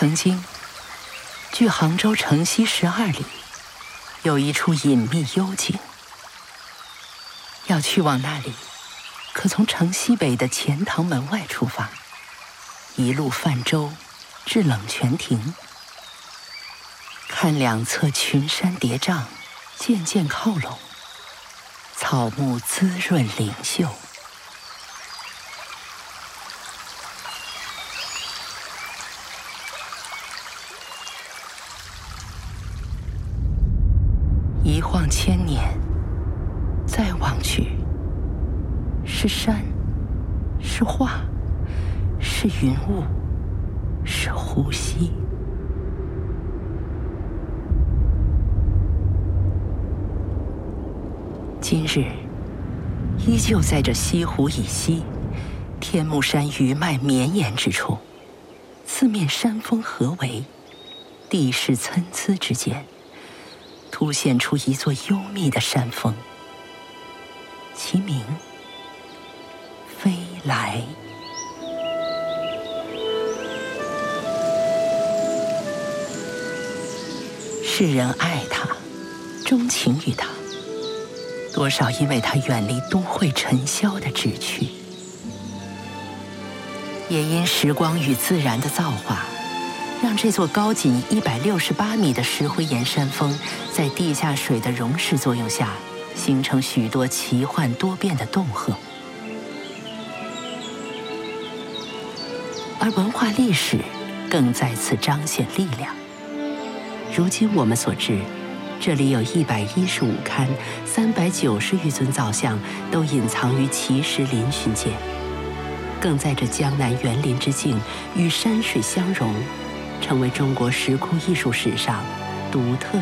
曾经，距杭州城西12里，有一处隐秘幽静。要去往那里，可从城西北的钱塘门外出发，一路泛舟至冷泉亭，看两侧群山叠嶂，渐渐靠拢，草木滋润灵秀。一晃千年，再望去，是山，是画，是云雾，是呼吸。今日，依旧在这西湖以西，天目山余脉绵延之处，四面山峰合围，地势参差之间，凸显出一座幽密的山峰，其名飞来。世人爱它，钟情于它，多少因为它远离都会尘嚣的志趣，也因时光与自然的造化，让这座高仅168米的石灰岩山峰，在地下水的溶蚀作用下，形成许多奇幻多变的洞壑。而文化历史更在此彰显力量。如今我们所知，这里有115龛，390余尊造像，都隐藏于奇石嶙峋间，更在这江南园林之境与山水相融，成为中国石窟艺术史上独特